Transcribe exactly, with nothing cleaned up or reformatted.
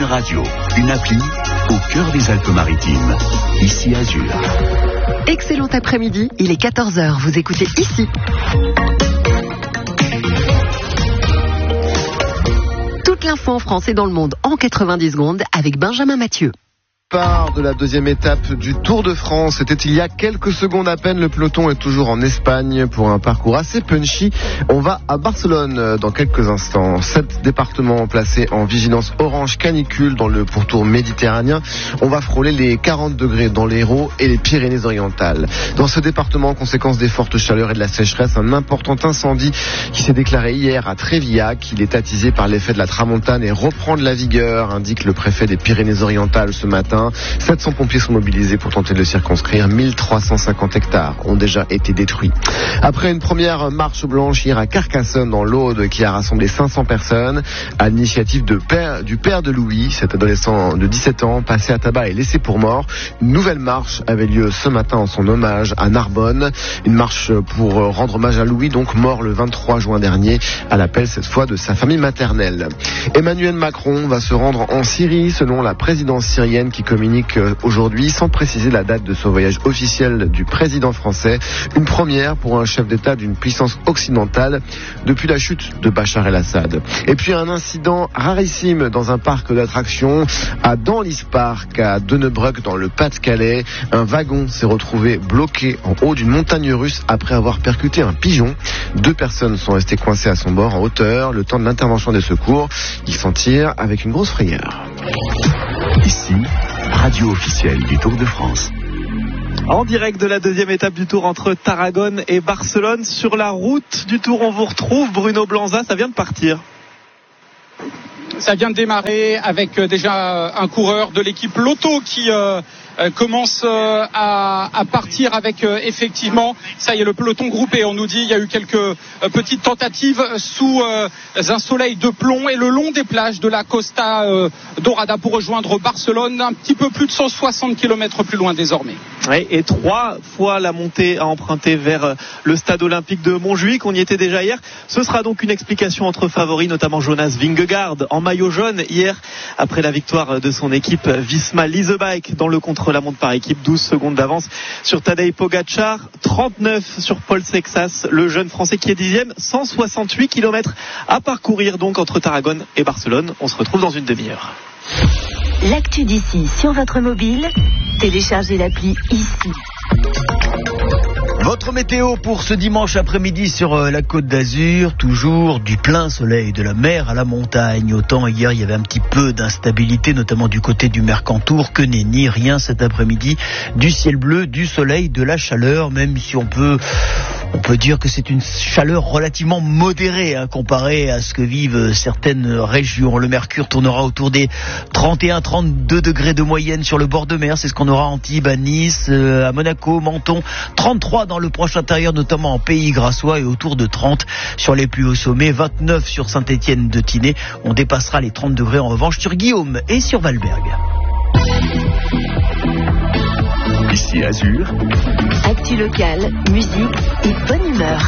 Radio, une appli au cœur des Alpes-Maritimes. Ici Azur. Excellent après-midi, il est quatorze heures, vous écoutez ici. Toute l'info en France et dans le monde en quatre-vingt-dix secondes avec Benjamin Mathieu. Part de la deuxième étape du Tour de France. C'était il y a quelques secondes à peine. Le peloton est toujours en Espagne pour un parcours assez punchy. On va à Barcelone dans quelques instants. Sept départements placés en vigilance orange canicule dans le pourtour méditerranéen. On va frôler les quarante degrés dans l'Hérault et les Pyrénées-Orientales. Dans ce département, conséquence des fortes chaleurs et de la sécheresse, un important incendie qui s'est déclaré hier à Trévillac. Il est attisé par l'effet de la tramontane et reprend de la vigueur, indique le préfet des Pyrénées-Orientales ce matin. sept cents pompiers sont mobilisés pour tenter de le circonscrire. mille trois cent cinquante hectares ont déjà été détruits. Après une première marche blanche hier à Carcassonne dans l'Aude qui a rassemblé cinq cents personnes à l'initiative de père, du père de Louis, cet adolescent de dix-sept ans passé à tabac et laissé pour mort. Une nouvelle marche avait lieu ce matin en son hommage à Narbonne. Une marche pour rendre hommage à Louis, donc mort le vingt-trois juin dernier, à l'appel cette fois de sa famille maternelle. Emmanuel Macron va se rendre en Syrie selon la présidence syrienne qui communique aujourd'hui sans préciser la date de son voyage officiel du président français. Une première pour un chef d'État d'une puissance occidentale depuis la chute de Bachar el-Assad. Et puis un incident rarissime dans un parc d'attractions à Danlis Park à Donnebroek dans le Pas-de-Calais. Un wagon s'est retrouvé bloqué en haut d'une montagne russe après avoir percuté un pigeon. Deux personnes sont restées coincées à son bord en hauteur le temps de l'intervention des secours. Ils s'en tirent avec une grosse frayeur. Ici, radio officielle du Tour de France. En direct de la deuxième étape du Tour entre Tarragone et Barcelone. Sur la route du Tour, on vous retrouve. Bruno Blanza, ça vient de partir. Ça vient de démarrer avec déjà un coureur de l'équipe Lotto qui euh, commence euh, à, à partir avec euh, effectivement, ça y est, le peloton groupé. On nous dit il y a eu quelques euh, petites tentatives sous euh, un soleil de plomb et le long des plages de la Costa euh, Dorada pour rejoindre Barcelone, un petit peu plus de cent soixante kilomètres plus loin désormais. Ouais, et trois fois la montée à emprunter vers le stade olympique de Montjuïc. On y était déjà hier. Ce sera donc une explication entre favoris, notamment Jonas Vingegaard en maillot jaune hier après la victoire de son équipe Visma Lease Bike dans le contre-la-montre par équipe. douze secondes d'avance sur Tadej Pogacar, trente-neuf sur Paul Sexas, le jeune français qui est dixième. cent soixante-huit kilomètres à parcourir donc entre Tarragone et Barcelone. On se retrouve dans une demi-heure. L'actu d'ici sur votre mobile, téléchargez l'appli ici. Votre météo pour ce dimanche après-midi sur la Côte d'Azur, toujours du plein soleil, de la mer à la montagne. Autant hier il y avait un petit peu d'instabilité, notamment du côté du Mercantour, que nenni, rien cet après-midi. Du ciel bleu, du soleil, de la chaleur, même si on peut... On peut dire que c'est une chaleur relativement modérée hein, comparée à ce que vivent certaines régions. Le mercure tournera autour des trente et un à trente-deux degrés de moyenne sur le bord de mer. C'est ce qu'on aura à Antibes, à Nice, euh, à Monaco, Menton. trente-trois dans le proche intérieur, notamment en Pays Grassois, et autour de trente sur les plus hauts sommets. vingt-neuf sur Saint-Étienne de Tinée. On dépassera les trente degrés en revanche sur Guillaume et sur Valberg. Ici Azur. Actu locale, musique et bonne humeur.